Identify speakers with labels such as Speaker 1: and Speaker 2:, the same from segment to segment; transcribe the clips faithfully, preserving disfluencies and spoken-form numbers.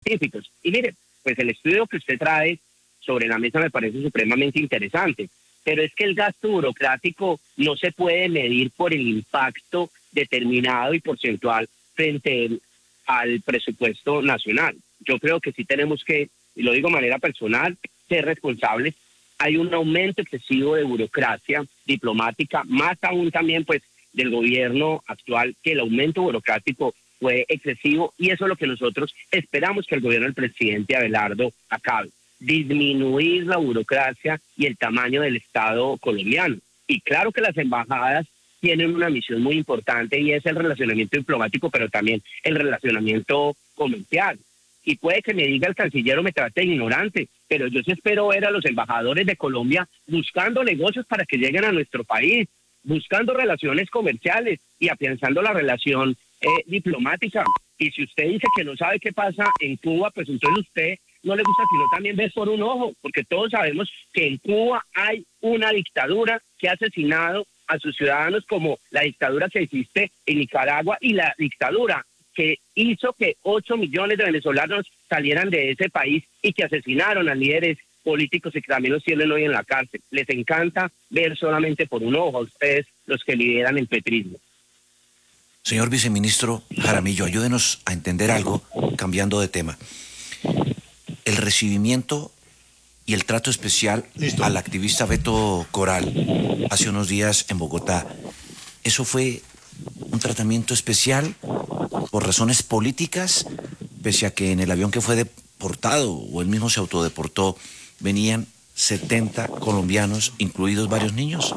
Speaker 1: científicos. Y mire, pues el estudio que usted trae sobre la mesa me parece supremamente interesante, pero es que el gasto burocrático no se puede medir por el impacto determinado y porcentual frente al presupuesto nacional. Yo creo que sí tenemos que, y lo digo de manera personal, ser responsables. Hay un aumento excesivo de burocracia diplomática, más aún también pues del gobierno actual, que el aumento burocrático fue excesivo, y eso es lo que nosotros esperamos que el gobierno del presidente Abelardo acabe, disminuir la burocracia y el tamaño del Estado colombiano. Y claro que las embajadas tienen una misión muy importante, y es el relacionamiento diplomático, pero también el relacionamiento comercial. Y puede que me diga el canciller o me trate de ignorante, pero yo sí espero ver a los embajadores de Colombia buscando negocios para que lleguen a nuestro país, buscando relaciones comerciales y afianzando la relación eh, diplomática. Y si usted dice que no sabe qué pasa en Cuba, pues entonces usted no le gusta sino también ver por un ojo, porque todos sabemos que en Cuba hay una dictadura que ha asesinado a sus ciudadanos, como la dictadura que existe en Nicaragua y la dictadura que hizo que ocho millones de venezolanos salieran de ese país y que asesinaron a líderes políticos y que también los tienen hoy en la cárcel. Les encanta ver solamente por un ojo a ustedes, los que lideran el petrismo.
Speaker 2: Señor viceministro Jaramillo, ayúdenos a entender algo, cambiando de tema. El recibimiento y el trato especial Listo. al activista Beto Coral hace unos días en Bogotá, ¿eso fue un tratamiento especial por razones políticas, pese a que en el avión que fue deportado, o él mismo se autodeportó, venían setenta colombianos, incluidos varios niños?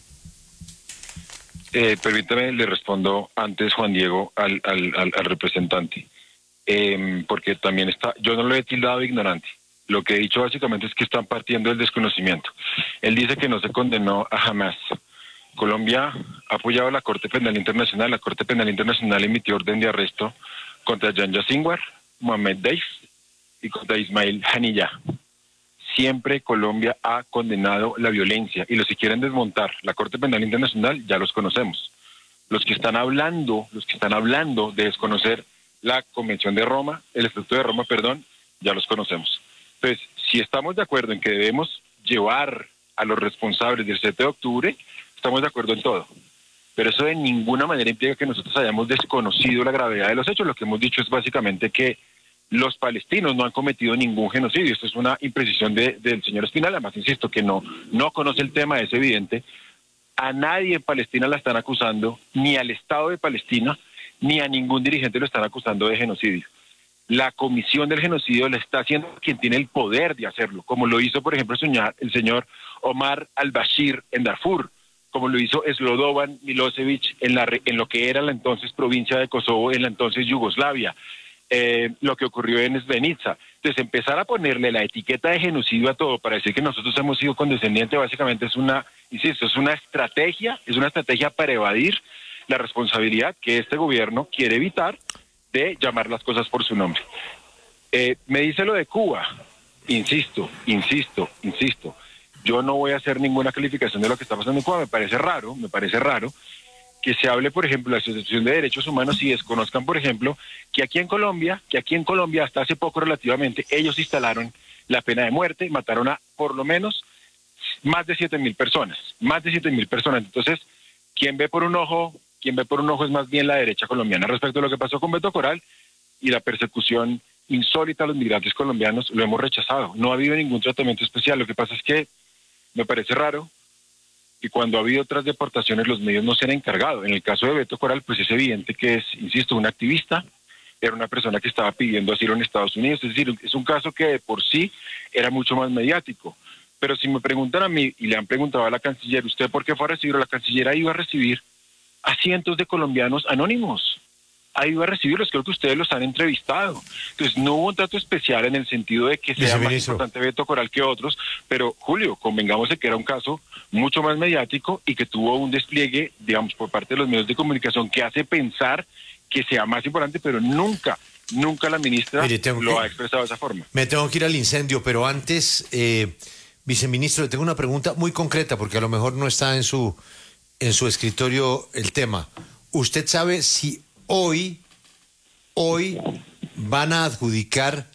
Speaker 3: Eh, permítame, le respondo antes, Juan Diego, al, al, al, al representante, eh, porque también está, yo no lo he tildado de ignorante. Lo que he dicho básicamente es que están partiendo del desconocimiento. Él dice que no se condenó a Hamas. Colombia ha apoyado a la Corte Penal Internacional. La Corte Penal Internacional emitió orden de arresto contra Yanya Sinwar, Mohamed Deif y contra Ismail Haniyeh. Siempre Colombia ha condenado la violencia, y los que quieren desmontar la Corte Penal Internacional ya los conocemos. Los que están hablando, los que están hablando de desconocer la Convención de Roma, el Estatuto de Roma, perdón, ya los conocemos. Entonces, si estamos de acuerdo en que debemos llevar a los responsables del siete de octubre, estamos de acuerdo en todo. Pero eso de ninguna manera implica que nosotros hayamos desconocido la gravedad de los hechos. Lo que hemos dicho es básicamente que los palestinos no han cometido ningún genocidio. Esto es una imprecisión de, del señor Espinal. Además, insisto, que no, no conoce el tema, es evidente. A nadie en Palestina la están acusando, ni al Estado de Palestina, ni a ningún dirigente lo están acusando de genocidio. La comisión del genocidio la está haciendo quien tiene el poder de hacerlo, como lo hizo, por ejemplo, el señor, el señor Omar al-Bashir en Darfur, como lo hizo Slobodan Milosevic en, la, en lo que era la entonces provincia de Kosovo, en la entonces Yugoslavia, eh, lo que ocurrió en Srebrenica. Entonces, empezar a ponerle la etiqueta de genocidio a todo para decir que nosotros hemos sido condescendientes, básicamente es una, insisto, es una estrategia, es una estrategia para evadir la responsabilidad que este gobierno quiere evitar de llamar las cosas por su nombre. Eh, me dice lo de Cuba, insisto, insisto, insisto, yo no voy a hacer ninguna calificación de lo que está pasando en Cuba. Me parece raro, me parece raro que se hable, por ejemplo, de la Asociación de Derechos Humanos y desconozcan, por ejemplo, que aquí en Colombia, que aquí en Colombia hasta hace poco relativamente, ellos instalaron la pena de muerte, mataron a por lo menos más de siete mil personas, más de siete mil personas. Entonces, quien ve por un ojo, quien ve por un ojo es más bien la derecha colombiana. Respecto a lo que pasó con Beto Coral y la persecución insólita a los migrantes colombianos, lo hemos rechazado. No ha habido ningún tratamiento especial. Lo que pasa es que me parece raro que cuando ha habido otras deportaciones los medios no se han encargado. En el caso de Beto Coral, pues es evidente que es, insisto, un activista, era una persona que estaba pidiendo asilo en Estados Unidos, es decir, es un caso que de por sí era mucho más mediático. Pero si me preguntan a mí, y le han preguntado a la canciller, ¿usted por qué fue a recibir? La canciller ha ido a recibir a cientos de colombianos anónimos. Ha ido a recibirlos, creo que ustedes los han entrevistado. Entonces, no hubo un trato especial en el sentido de que sea más importante Beto Coral que otros, pero, Julio, convengamos de que era un caso mucho más mediático y que tuvo un despliegue, digamos, por parte de los medios de comunicación que hace pensar que sea más importante, pero nunca, nunca la ministra Mire, lo que, ha expresado de esa forma.
Speaker 4: Me tengo que ir al incendio, pero antes, eh, viceministro, le tengo una pregunta muy concreta, porque a lo mejor no está en su, en su escritorio el tema. ¿Usted sabe si hoy, hoy van a adjudicar